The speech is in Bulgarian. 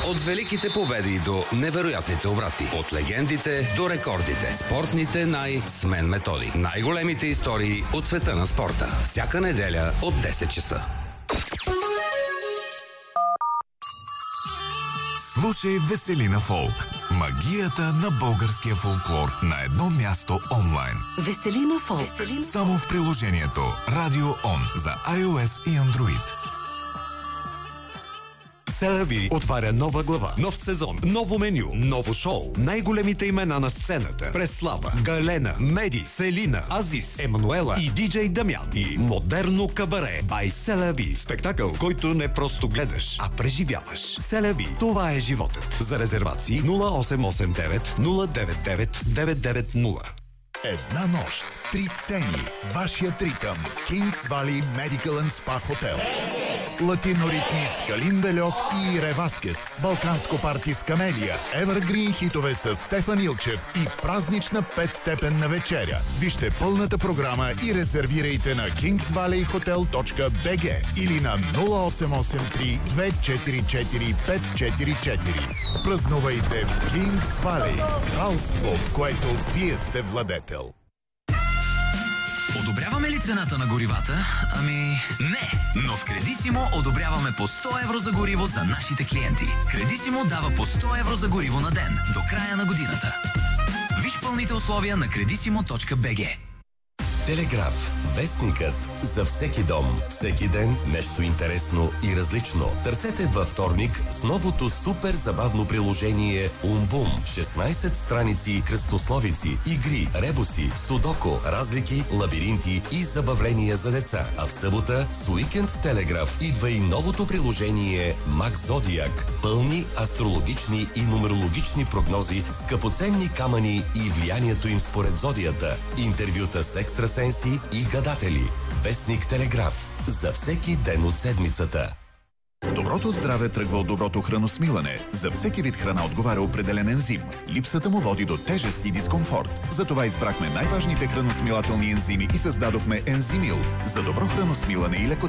От великите победи до невероятните обрати. От легендите до рекордите. Спортните с мен Методи. Най-големите истории от света на спорта. Всяка неделя от 10 часа. Слушай Веселина Фолк. Магията на българския фолклор на едно място онлайн. Веселина Фолк. Само в приложението Радио Он за iOS и Android. Селави отваря нова глава, нов сезон, ново меню, ново шоу. Най-големите имена на сцената: Преслава, Галена, Меди, Селина, Азис, Емануела и диджей Дамян. И модерно кабаре by Селави. Спектакъл, който не просто гледаш, а преживяваш. Селави, това е животът. За резервации 0889 099 990. Една нощ, 3 сцени, вашият ритъм, Kings Valley Medical and Spa Hotel. Латиноритми с Калин Бельов и Ире Васкес, балканско парти с Камелия, Evergreen хитове с Стефан Илчев и празнична 5-степенна вечеря. Вижте пълната програма и резервирайте на kingsvalleyhotel.bg или на 0883 244 544. Празнувайте в Kings Valley, кралство, в което вие сте владетел. Одобряваме ли цената на горивата? Ами, не! Но в Кредисимо одобряваме по 100 евро за гориво за нашите клиенти. Кредисимо дава по 100 евро за гориво на ден до края на годината. Виж пълните условия на kredisimo.bg. Телеграф. Вестникът за всеки дом. Всеки ден нещо интересно и различно. Търсете във вторник с новото супер забавно приложение Умбум. 16 страници, кръстословици, игри, ребуси, судоко, разлики, лабиринти и забавления за деца. А в събота с Уикенд Телеграф идва и новото приложение Мак Зодиак. Пълни астрологични и нумерологични прогнози, скъпоценни камъни и влиянието им според зодията. Интервюта с екстрасенси и гадатели. Вестник Телеграф. За всеки ден от седмицата. Доброто здраве тръгва от доброто храносмилане. За всеки вид храна отговаря определен ензим. Липсата му води до тежест и дискомфорт. Затова избрахме най-важните храносмилателни ензими и създадохме Ензимил за добро храносмилане и лекота.